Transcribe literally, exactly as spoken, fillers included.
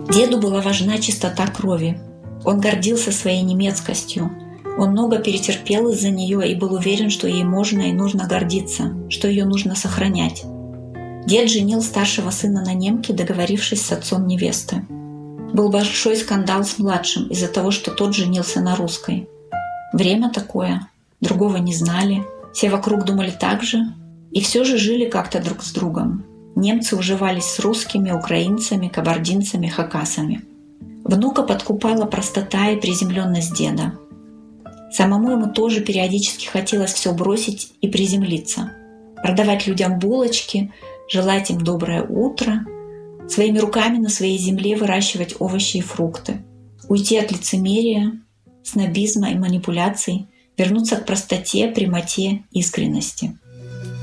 Деду была важна чистота крови. Он гордился своей немецкостью. Он много перетерпел из-за нее и был уверен, что ей можно и нужно гордиться, что ее нужно сохранять. Дед женил старшего сына на немке, договорившись с отцом невесты. Был большой скандал с младшим из-за того, что тот женился на русской. Время такое, другого не знали, все вокруг думали так же, и все же жили как-то друг с другом. Немцы уживались с русскими, украинцами, кабардинцами, хакасами. Внука подкупала простота и приземленность деда. Самому ему тоже периодически хотелось все бросить и приземлиться. Продавать людям булочки, желать им доброе утро, своими руками на своей земле выращивать овощи и фрукты, уйти от лицемерия, снобизма и манипуляций, вернуться к простоте, прямоте, искренности.